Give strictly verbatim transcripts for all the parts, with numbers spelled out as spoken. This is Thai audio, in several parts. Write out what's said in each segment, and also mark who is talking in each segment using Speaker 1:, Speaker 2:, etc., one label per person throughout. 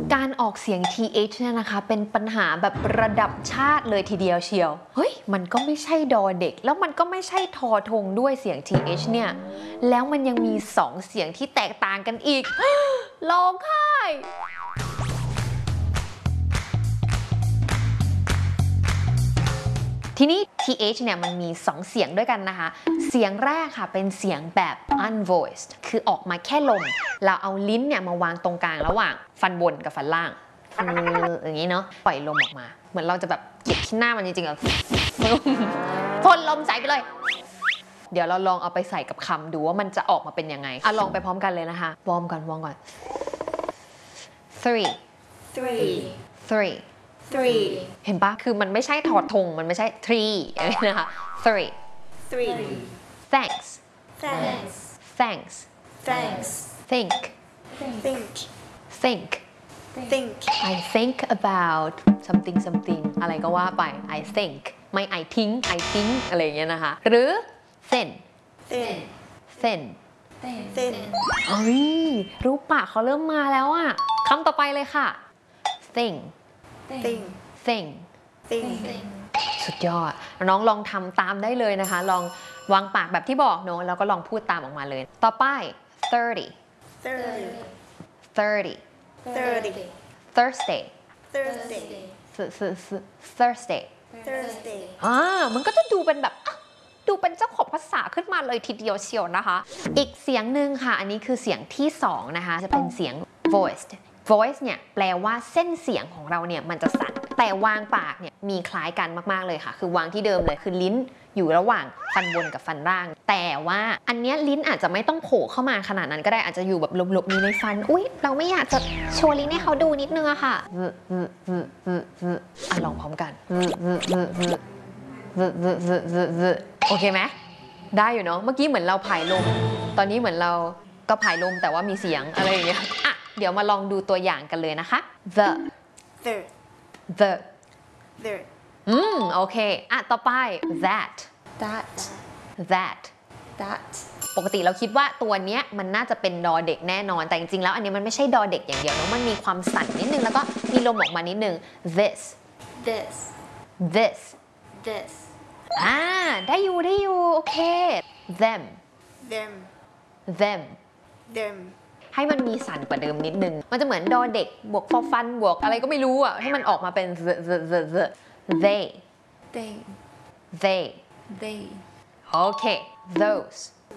Speaker 1: การออกเสียง ที เอช เนี่ยนะคะเป็นปัญหาแบบระดับชาติเลยทีเดียวเชียวเฮ้ยมันก็ไม่ใช่ดอเด็กแล้วมันก็ไม่ใช่ทอทงด้วยเสียง ที เอช เนี่ยแล้วมันยังมีสองเสียงที่แตกต่างกันอีกร้องไห้ทีนี้ ที เอช เนี่ยมันมีสองเสียงด้วยกันนะคะเสียงแรกค่ะเป็นเสียงแบบ unvoiced คือออกมาแค่ลมเราเอาลิ้นเนี่ยมาวางตรงกลางระหว่างฟันบนกับฟันล่างอย่างนี้เนาะปล่อยลมออกมาเหมือนเราจะแบบเก็บที่หน้ามันจริงๆอะพ่นลมใส่ไปเลยเดี๋ยวเราลองเอาไปใส่กับคำดูว่ามันจะออกมาเป็นยังไงอ่ะลองไปพร้อมกันเลยนะคะวอร์มก่อนวอร์มก่อน three
Speaker 2: three
Speaker 1: three
Speaker 2: three
Speaker 1: เห็นปะคือมันไม่ใช่ถอดธงมันไม่ใช่ three นะคะ three
Speaker 2: three
Speaker 1: thanks
Speaker 2: thanks
Speaker 1: thanks
Speaker 2: thanks
Speaker 1: think
Speaker 2: think
Speaker 1: think
Speaker 2: think
Speaker 1: I think about something something อะไรก็ว่าไป I think ไม่ I think I think อะไรอย่างเงี้ยนะคะหรือ thin
Speaker 2: thin
Speaker 1: thin
Speaker 2: thin
Speaker 1: เฮ้ยรูปปากเขาเริ่มมาแล้วอะคำต่อไปเลยค่ะ thing
Speaker 2: thing
Speaker 1: thing
Speaker 2: thing
Speaker 1: สุดยอดน้องลองทำตามได้เลยนะคะลองวางปากแบบที่บอกเนอะแล้วก็ลองพูดตามออกมาเลยต่อไป thirty
Speaker 2: thirty
Speaker 1: thirty
Speaker 2: thirty
Speaker 1: Thursday
Speaker 2: Thursday
Speaker 1: Thursday
Speaker 2: Thursday
Speaker 1: อ่ามันก็จะดูเป็นแบบดูเป็นเจ้าของภาษาขึ้นมาเลยทีเดียวเชียวนะคะอีกเสียงหนึ่งค่ะอันนี้คือเสียงที่สองนะคะจะเป็นเสียง voiced voice เนี่ยแปลว่าเส้นเสียงของเราเนี่ยมันจะสั่นแต่วางปากเนี่ยมีคล้ายกันมากๆเลยค่ะคือวางที่เดิมเลยคือลิ้นอยู่ระหว่างฟันบนกับฟันล่างแต่ว่าอันเนี้ยลิ้นอาจจะไม่ต้องโผล่เข้ามาขนาดนั้นก็ได้อาจจะอยู่แบบหลบๆอยู่ในฟันอุ๊ยเราไม่อยากจะโชว์ลิ้นให้เขาดูนิดนึงอะค่ะอ่ะลองพร้อมกันโอเคไหมได้อยู่เนาะเมื่อกี้เหมือนเราผายลมตอนนี้เหมือนเราก็ผายลมแต่ว่ามีเสียงอะไรอย่างเงี้ยอ่ะเดี๋ยวมาลองดูตัวอย่างกันเลยนะคะ the
Speaker 2: the
Speaker 1: the
Speaker 2: the
Speaker 1: อืมโอเคอ่ะต่อไป that
Speaker 2: that
Speaker 1: that
Speaker 2: that
Speaker 1: ปกติเราคิดว่าตัวเนี้ยมันน่าจะเป็นดอเด็กแน่นอนแต่จริงๆแล้วอันนี้มันไม่ใช่ดอเด็กอย่างเดียวเนาะมันมีความสั่นนิดนึงแล้วก็มีลมออกมานิดนึง this
Speaker 2: this
Speaker 1: this
Speaker 2: this
Speaker 1: อ่าได้อยู่ได้อยู่โอเค them
Speaker 2: them
Speaker 1: them
Speaker 2: them
Speaker 1: ให้มันมีสั่นกว่าเดิมนิดนึงมันจะเหมือนดอเด็กบวกฟอฟันบวกอะไรก็ไม่รู้อ่ะให้มันออกมาเป็น the the the the they
Speaker 2: they
Speaker 1: they
Speaker 2: they
Speaker 1: โอเค those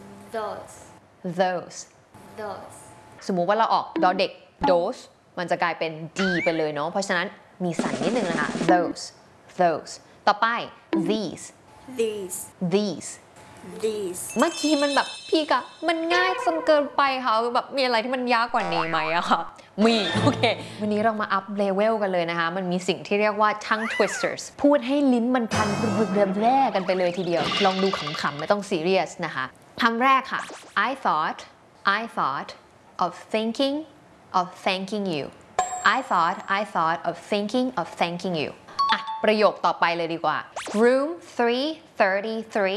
Speaker 2: those
Speaker 1: those
Speaker 2: those
Speaker 1: สมมุติว่าเราออกดอเด็ก those มันจะกลายเป็น d ไปเลยเนาะเพราะฉะนั้นมีสั่นนิดนึงนะคะ those those ต่อไป these
Speaker 2: these
Speaker 1: these
Speaker 2: these
Speaker 1: เมื่อกี้มันแบบพี่กะมันง่ายจนเกินไปค่ะแบบมีอะไรที่มันยากกว่านี้ไหมอะค่ะมีโอเควันนี้เรามาอัพเลเวลกันเลยนะคะมันมีสิ่งที่เรียกว่า tongue twisters พูดให้ลิ้นมันพันแร่กันไปเลยทีเดียวลองดูขำๆไม่ต้องซีเรียสนะคะคำแรกค่ะ I thought I thought of thinking of thanking you I thought I thought of thinking of thanking you อ่ะประโยคต่อไปเลยดีกว่า room three thirty-three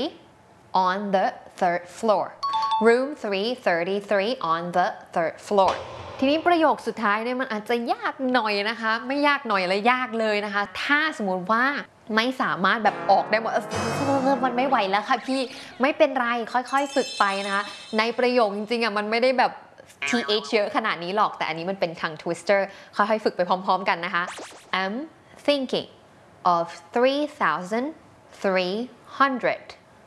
Speaker 1: on the third floor room three thirty-three on the third floor ทีนี้ประโยคสุดท้ายเนี่ยมันอาจจะยากหน่อยนะคะไม่ยากหน่อยเลยยากเลยนะคะถ้าสมมติว่าไม่สามารถแบบออกได้หมดมันไม่ไหวแล้วค่ะพี่ไม่เป็นไรค่อยๆฝึกไปนะคะในประโยคจริงๆอ่ะมันไม่ได้แบบ ที เอช เยอะขนาดนี้หรอกแต่อันนี้มันเป็น tongue twister ค่อยๆฝึกไปพร้อมๆกันนะคะ I'm thinking of three thousand three hundred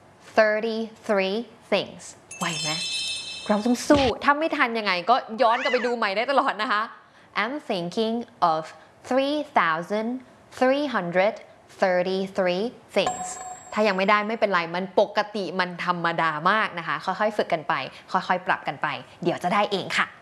Speaker 1: thirty-three things ไหวไหมเราต้องสู้ถ้าไม่ทันยังไงก็ย้อนกลับไปดูใหม่ได้ตลอดนะคะ I'm thinking of three thousand three hundred thirty-three things ถ้ายังไม่ได้ไม่เป็นไรมันปกติมันธรรมดามากนะคะค่อยๆฝึกกันไปค่อยๆปรับกันไปเดี๋ยวจะได้เองค่ะ